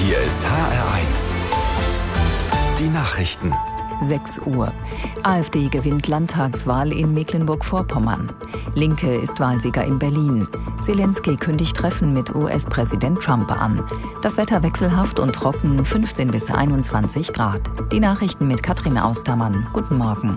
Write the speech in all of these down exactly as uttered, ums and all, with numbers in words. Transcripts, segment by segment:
Hier ist H R eins. Die Nachrichten. sechs Uhr. AfD gewinnt Landtagswahl in Mecklenburg-Vorpommern. Linke ist Wahlsieger in Berlin. Zelensky kündigt Treffen mit U S-Präsident Trump an. Das Wetter wechselhaft und trocken, fünfzehn bis einundzwanzig Grad. Die Nachrichten mit Katrin Austermann. Guten Morgen.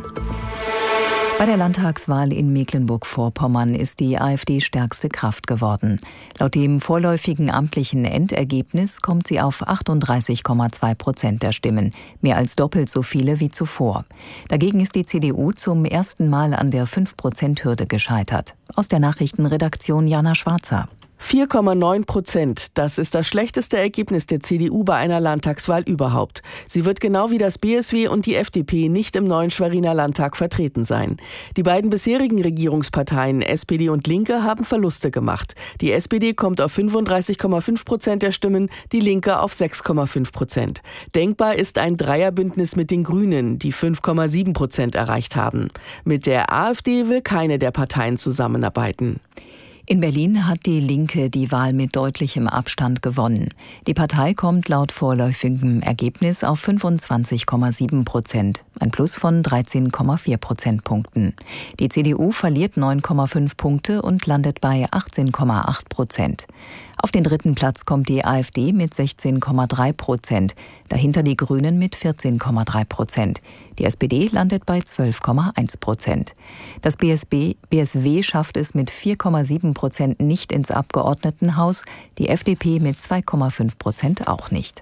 Bei der Landtagswahl in Mecklenburg-Vorpommern ist die AfD stärkste Kraft geworden. Laut dem vorläufigen amtlichen Endergebnis kommt sie auf achtunddreißig Komma zwei Prozent der Stimmen, mehr als doppelt so viele wie zuvor. Dagegen ist die C D U zum ersten Mal an der fünf Prozent Hürde gescheitert. Aus der Nachrichtenredaktion Jana Schwarzer. vier Komma neun Prozent. Das ist das schlechteste Ergebnis der C D U bei einer Landtagswahl überhaupt. Sie wird genau wie das B S W und die F D P nicht im neuen Schweriner Landtag vertreten sein. Die beiden bisherigen Regierungsparteien S P D und Linke haben Verluste gemacht. Die S P D kommt auf fünfunddreißig Komma fünf Prozent der Stimmen, die Linke auf sechs Komma fünf Prozent. Denkbar ist ein Dreierbündnis mit den Grünen, die fünf Komma sieben Prozent erreicht haben. Mit der AfD will keine der Parteien zusammenarbeiten. In Berlin hat die Linke die Wahl mit deutlichem Abstand gewonnen. Die Partei kommt laut vorläufigem Ergebnis auf fünfundzwanzig Komma sieben Prozent, ein Plus von dreizehn Komma vier Prozentpunkten. Die C D U verliert neun Komma fünf Punkte und landet bei achtzehn Komma acht Prozent. Auf den dritten Platz kommt die AfD mit sechzehn Komma drei Prozent, dahinter die Grünen mit vierzehn Komma drei Prozent. Die S P D landet bei zwölf Komma eins Prozent. Das B S B, B S W schafft es mit vier Komma sieben Prozent nicht ins Abgeordnetenhaus, die F D P mit zwei Komma fünf Prozent auch nicht.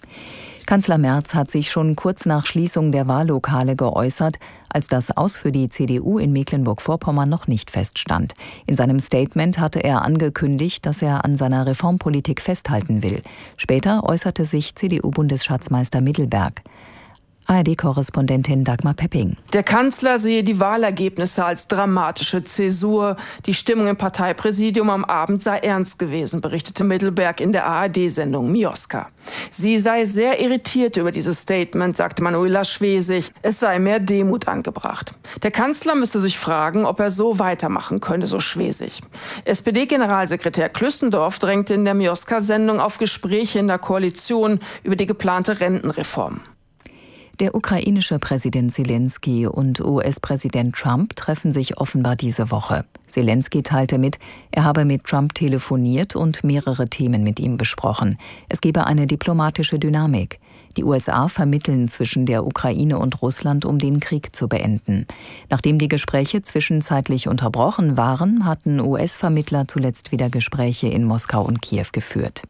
Kanzler Merz hat sich schon kurz nach Schließung der Wahllokale geäußert, als das Aus für die C D U in Mecklenburg-Vorpommern noch nicht feststand. In seinem Statement hatte er angekündigt, dass er an seiner Reformpolitik festhalten will. Später äußerte sich C D U-Bundesschatzmeister Mittelberg. A R D-Korrespondentin Dagmar Pepping. Der Kanzler sehe die Wahlergebnisse als dramatische Zäsur. Die Stimmung im Parteipräsidium am Abend sei ernst gewesen, berichtete Mittelberg in der A R D-Sendung Mioska. Sie sei sehr irritiert über dieses Statement, sagte Manuela Schwesig. Es sei mehr Demut angebracht. Der Kanzler müsste sich fragen, ob er so weitermachen könne, so Schwesig. S P D-Generalsekretär Klüssendorf drängte in der Mioska-Sendung auf Gespräche in der Koalition über die geplante Rentenreform. Der ukrainische Präsident Zelensky und U S-Präsident Trump treffen sich offenbar diese Woche. Zelensky teilte mit, er habe mit Trump telefoniert und mehrere Themen mit ihm besprochen. Es gebe eine diplomatische Dynamik. Die U S A vermitteln zwischen der Ukraine und Russland, um den Krieg zu beenden. Nachdem die Gespräche zwischenzeitlich unterbrochen waren, hatten U S-Vermittler zuletzt wieder Gespräche in Moskau und Kiew geführt.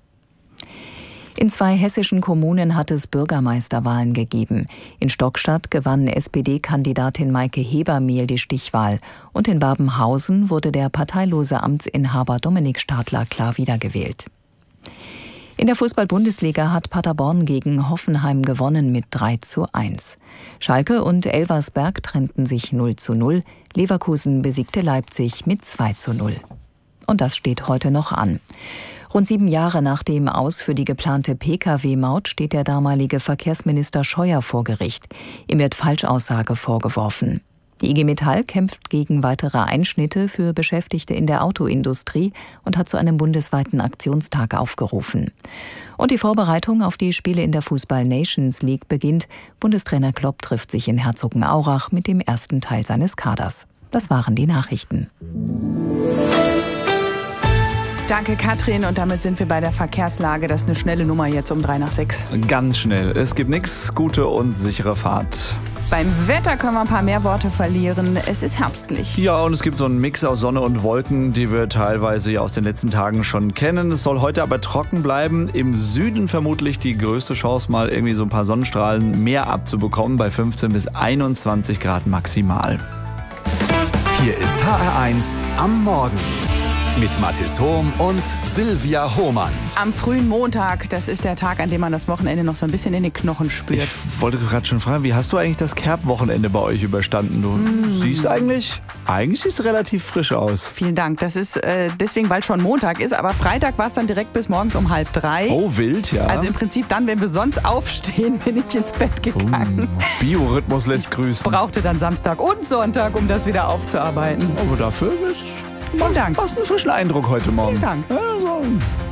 In zwei hessischen Kommunen hat es Bürgermeisterwahlen gegeben. In Stockstadt gewann S P D-Kandidatin Maike Hebermehl die Stichwahl. Und in Babenhausen wurde der parteilose Amtsinhaber Dominik Stadler klar wiedergewählt. In der Fußball-Bundesliga hat Paderborn gegen Hoffenheim gewonnen mit drei zu eins. Schalke und Elversberg trennten sich null zu null. Leverkusen besiegte Leipzig mit zwei zu null. Und das steht heute noch an. Rund sieben Jahre nach dem Aus für die geplante P K W-Maut steht der damalige Verkehrsminister Scheuer vor Gericht. Ihm wird Falschaussage vorgeworfen. Die I G Metall kämpft gegen weitere Einschnitte für Beschäftigte in der Autoindustrie und hat zu einem bundesweiten Aktionstag aufgerufen. Und die Vorbereitung auf die Spiele in der Fußball-Nations League beginnt. Bundestrainer Klopp trifft sich in Herzogenaurach mit dem ersten Teil seines Kaders. Das waren die Nachrichten. Danke, Katrin. Und damit sind wir bei der Verkehrslage. Das ist eine schnelle Nummer jetzt um drei nach sechs. Ganz schnell. Es gibt nichts. Gute und sichere Fahrt. Beim Wetter können wir ein paar mehr Worte verlieren. Es ist herbstlich. Ja, und es gibt so einen Mix aus Sonne und Wolken, die wir teilweise ja aus den letzten Tagen schon kennen. Es soll heute aber trocken bleiben. Im Süden vermutlich die größte Chance, mal irgendwie so ein paar Sonnenstrahlen mehr abzubekommen. Bei fünfzehn bis einundzwanzig Grad maximal. Hier ist H R eins am Morgen. Mit Mathis Hohm und Silvia Hohmann. Am frühen Montag, das ist der Tag, an dem man das Wochenende noch so ein bisschen in den Knochen spürt. Ich wollte gerade schon fragen, wie hast du eigentlich das Kerb-Wochenende bei euch überstanden? Du mm. siehst eigentlich, eigentlich siehst du relativ frisch aus. Vielen Dank. Das ist äh, deswegen, weil schon Montag ist, aber Freitag war es dann direkt bis morgens um halb drei. Oh, wild, ja. Also im Prinzip dann, wenn wir sonst aufstehen, bin ich ins Bett gegangen. Oh, Biorhythmus lässt grüßen. Ich brauchte dann Samstag und Sonntag, um das wieder aufzuarbeiten. Aber dafür ist Vielen Dank. Hast einen frischen Eindruck heute Morgen. Vielen Dank. Also.